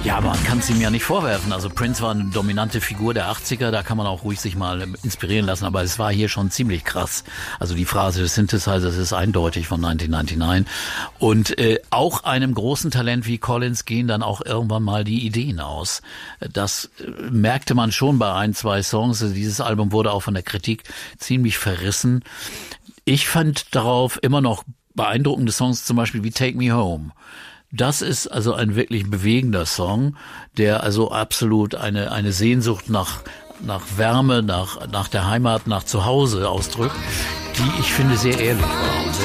Ja, man kann es ihm ja nicht vorwerfen. Also Prince war eine dominante Figur der 80er, da kann man auch ruhig sich mal inspirieren lassen, aber es war hier schon ziemlich krass. Also die Phrase des Synthesizers ist eindeutig von 1999. Und auch einem großen Talent wie Collins gehen dann auch irgendwann mal die Ideen aus. Das merkte man schon bei ein, zwei Songs. Also dieses Album wurde auch von der Kritik ziemlich verrissen. Ich fand darauf immer noch beeindruckende Songs, zum Beispiel wie Take Me Home. Das ist also ein wirklich bewegender Song, der also absolut eine Sehnsucht nach Wärme, nach der Heimat, nach Zuhause ausdrückt, die ich finde sehr ehrlich war.